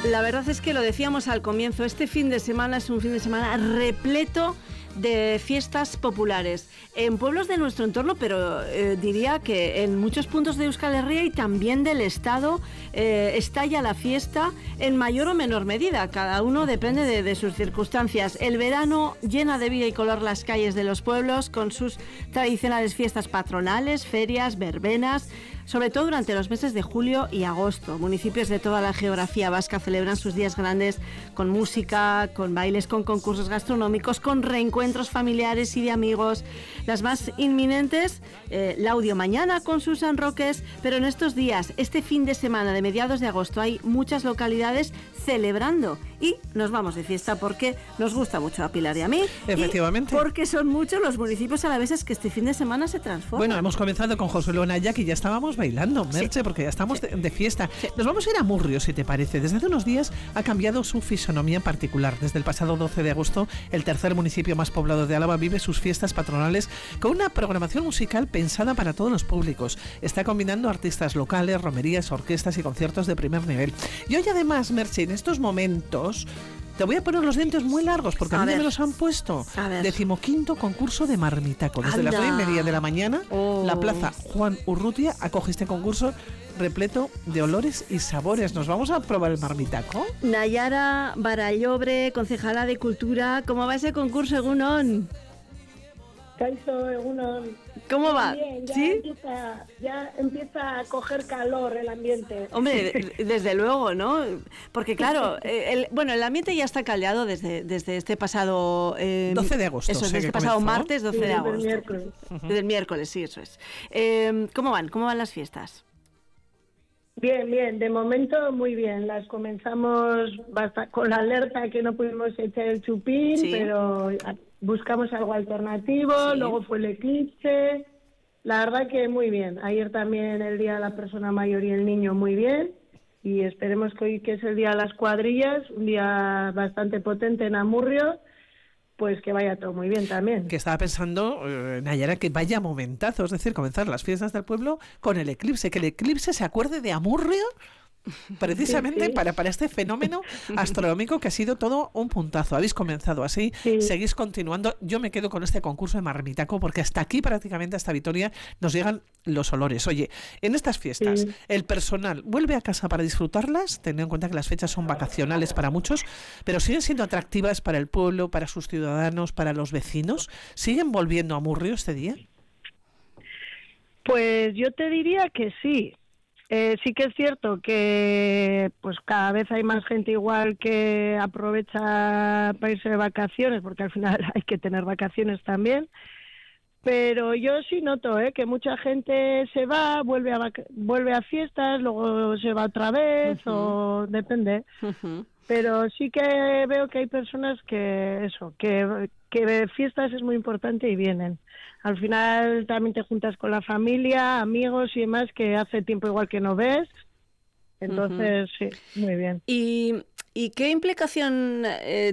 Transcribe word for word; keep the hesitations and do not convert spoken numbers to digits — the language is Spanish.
La verdad es que lo decíamos al comienzo, este fin de semana es un fin de semana repleto de fiestas populares en pueblos de nuestro entorno, pero eh, diría que en muchos puntos de Euskal Herria y también del Estado eh, estalla la fiesta en mayor o menor medida, cada uno depende de, de sus circunstancias. El verano llena de vida y color las calles de los pueblos con sus tradicionales fiestas patronales, ferias, verbenas, sobre todo durante los meses de julio y agosto. Municipios de toda la geografía vasca celebran sus días grandes con música, con bailes, con concursos gastronómicos, con reencuentros familiares y de amigos. Las más inminentes, eh, Laudio mañana con Susan Roques, pero en estos días, este fin de semana de mediados de agosto, hay muchas localidades celebrando y nos vamos de fiesta porque nos gusta mucho a Pilar y a mí. Efectivamente. Y porque son muchos los municipios alaveses que este fin de semana se transforman. Bueno, hemos comenzado con José Luis Naya, que ya estábamos bailando, Merche, sí, porque ya estamos sí. de, de fiesta. Sí. Nos vamos a ir a Amurrio, si te parece. Desde hace unos días ha cambiado su fisonomía en particular. Desde el pasado doce de agosto, el tercer municipio más poblado de Álava vive sus fiestas patronales con una programación musical pensada para todos los públicos. Está combinando artistas locales, romerías, orquestas y conciertos de primer nivel. Y hoy además, Merche, en estos momentos te voy a poner los dientes muy largos porque a, a mí me los han puesto. Decimoquinto concurso de marmitaco. Desde Anda. las nueve y media de la mañana, oh. la plaza Juan Urrutia acoge este concurso repleto de olores y sabores. ¿Nos vamos a probar el marmitaco? Nayara Barallobre, concejala de Cultura. ¿Cómo va ese concurso, Egunon? Kaixo, Egunon. ¿Cómo va? Bien, ya, ¿Sí? empieza, ya empieza a coger calor el ambiente. Hombre, desde luego, ¿no? Porque claro, el, bueno, el ambiente ya está caldeado desde, desde este pasado... Eh, doce de agosto. Eso, desde este comenzó. pasado martes, doce sí, de agosto. Desde el miércoles. Uh-huh. Desde el miércoles, sí, eso es. Eh, ¿Cómo van? ¿Cómo van las fiestas? Bien, bien, de momento muy bien. Las comenzamos basta- con la alerta que no pudimos echar el chupín, sí. pero buscamos algo alternativo, sí. luego fue el eclipse. La verdad que muy bien. Ayer también el Día de la Persona Mayor y el Niño muy bien. Y esperemos que hoy, que es el Día de las Cuadrillas, un día bastante potente en Amurrio, pues que vaya todo muy bien también. Que estaba pensando, eh, Nayara, que vaya momentazo, es decir, comenzar las fiestas del pueblo con el eclipse, que el eclipse se acuerde de Amurrio precisamente sí, sí. Para, para este fenómeno astronómico que ha sido todo un puntazo. Habéis comenzado así, sí. seguís continuando. Yo me quedo con este concurso de marmitaco porque hasta aquí prácticamente, hasta Vitoria, nos llegan los olores. Oye, en estas fiestas, sí. el personal vuelve a casa para disfrutarlas, teniendo en cuenta que las fechas son vacacionales para muchos, pero siguen siendo atractivas para el pueblo, para sus ciudadanos, para los vecinos. ¿Siguen volviendo a Amurrio este día? Pues yo te diría que sí. Eh, sí que es cierto que pues cada vez hay más gente igual que aprovecha para irse de vacaciones, porque al final hay que tener vacaciones también, pero yo sí noto ¿eh? que mucha gente se va, vuelve a vac- vuelve a fiestas, luego se va otra vez, uh-huh. o depende, uh-huh. pero sí que veo que hay personas que eso, que, que fiestas es muy importante y vienen. Al final también te juntas con la familia, amigos y demás, que hace tiempo igual que no ves. Entonces, uh-huh. sí, muy bien. ¿Y, y qué implicación eh,